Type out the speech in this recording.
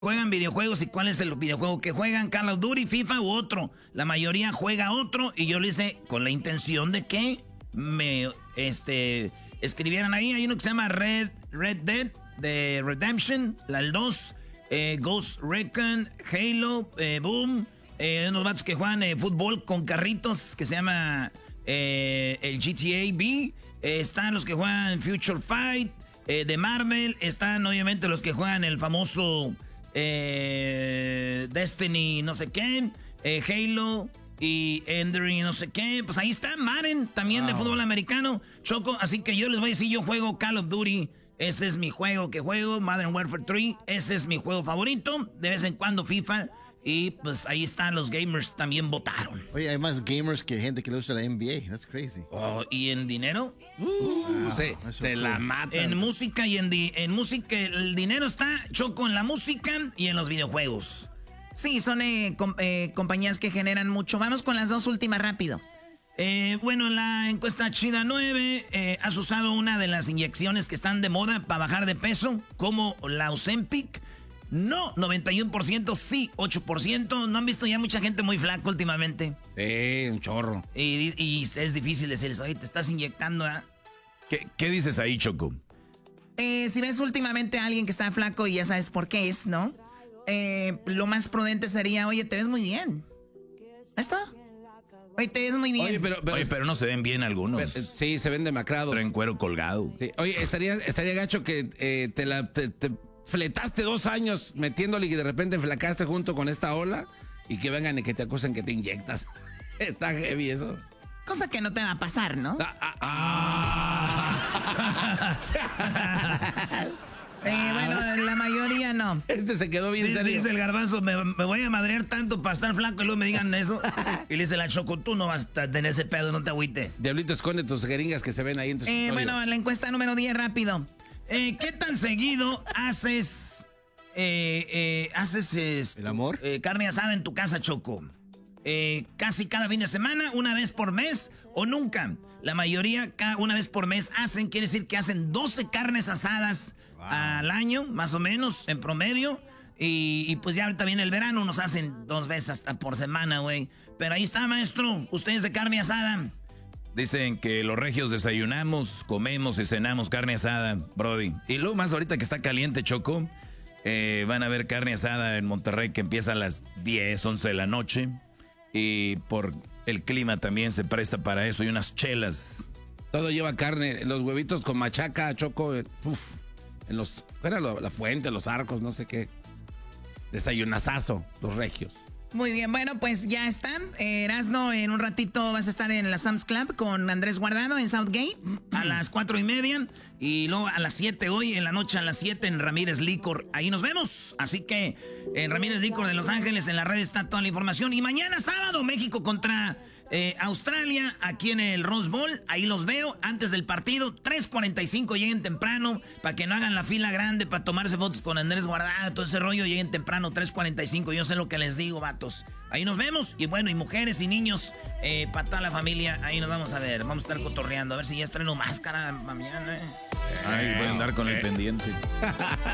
juegan videojuegos y cuál es el videojuego que juegan, Call of Duty, FIFA u otro. La mayoría juega otro y yo lo hice con la intención de que me escribieran ahí. Hay uno que se llama Red Dead de Redemption, el 2, Ghost Recon, Halo, Boom, unos vatos que juegan fútbol con carritos que se llama el GTA V, están los que juegan Future Fight, de Marvel, están obviamente los que juegan el famoso Destiny no sé qué, Halo y Ender y no sé qué. Pues ahí está Madden, también de fútbol americano, Choco. Así que yo les voy a decir, yo juego Call of Duty. Ese es mi juego que juego, Modern Warfare 3. Ese es mi juego favorito. De vez en cuando FIFA. Y pues ahí están, los gamers también votaron. Oye, hay más gamers que gente que le gusta la NBA. That's crazy. Oh, ¿y en dinero? Se la matan. En música y en música, el dinero está, Choco, en la música y en los videojuegos. Sí, son compañías que generan mucho. Vamos con las dos últimas rápido. Bueno, en la encuesta Chida 9, ¿has usado una de las inyecciones que están de moda para bajar de peso? Como la Ozempic. No, 91%, sí, 8%. ¿No han visto ya mucha gente muy flaca últimamente? Sí, un chorro. Y es difícil decirles, oye, te estás inyectando, ¿eh? ¿Qué dices ahí, Choco? Si ves últimamente a alguien que está flaco y ya sabes por qué es, ¿no? Lo más prudente sería, oye, te ves muy bien. ¿Esto? Oye, te ves muy bien. Oye, pero no se ven bien algunos. Sí, se ven demacrados. Traen cuero colgado. Sí. Oye, estaría gacho que te fletaste 2 años metiéndole y que de repente enflacaste junto con esta ola y que vengan y que te acusen que te inyectas. Está heavy eso. Cosa que no te va a pasar, ¿no? Bueno, la mayoría no. Este se quedó bien serio. Dice el Garbanzo, me voy a madrear tanto para estar flaco y luego me digan eso. Y le dice la Choco, tú no vas a tener ese pedo, no te agüites. Diablito, esconde tus jeringas que se ven ahí en tu escritorio. Bueno, la encuesta número 10, rápido. ¿Qué tan seguido haces ¿El amor? Carne asada en tu casa, Choco? Casi cada fin de semana, una vez por mes o nunca. La mayoría una vez por mes hacen, quiere decir que hacen 12 carnes asadas al año, más o menos, en promedio. Y pues ya ahorita viene el verano, nos hacen 2 veces hasta por semana, güey. Pero ahí está, maestro, ustedes de carne asada. Dicen que los regios desayunamos, comemos y cenamos carne asada, brody. Y luego más ahorita que está caliente, Choco, van a ver carne asada en Monterrey que empieza a las 10, 11 de la noche. Y por el clima también se presta para eso y unas chelas. Todo lleva carne, los huevitos con machaca, Choco, era la fuente, los arcos, no sé qué. Desayunazazo, los regios. Muy bien, bueno, pues ya están. Erasno, en un ratito vas a estar en la Sam's Club con Andrés Guardado en Southgate. A las 4:30. Y luego a las 7 hoy, en la noche a las 7 en Ramírez Licor. Ahí nos vemos. Así que en Ramírez Licor de Los Ángeles, en la red está toda la información. Y mañana sábado, México contra Australia, aquí en el Rose Bowl. Ahí los veo antes del partido. 3:45, lleguen temprano para que no hagan la fila grande para tomarse fotos con Andrés Guardado. Todo ese rollo, lleguen temprano, 3:45. Yo sé lo que les digo, vatos. Ahí nos vemos. Y bueno, y mujeres y niños, para toda la familia, ahí nos vamos a ver. Vamos a estar cotorreando. A ver si ya estreno máscara mañana. Ay, voy a andar con el pendiente.